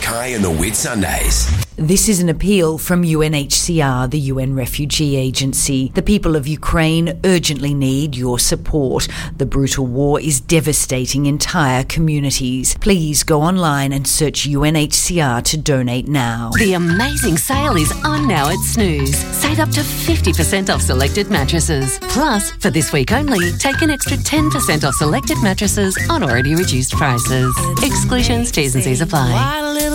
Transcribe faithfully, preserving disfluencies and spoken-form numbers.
Mackay and the Whitsundays. This is an appeal from U N H C R, the U N Refugee Agency. The people of Ukraine urgently need your support. The brutal war is devastating entire communities. Please go online and search U N H C R to donate now. The amazing sale is on now at Snooze. Save up to fifty percent off selected mattresses. Plus, for this week only, take an extra ten percent off selected mattresses on already reduced prices. Exclusions, T's and C's apply.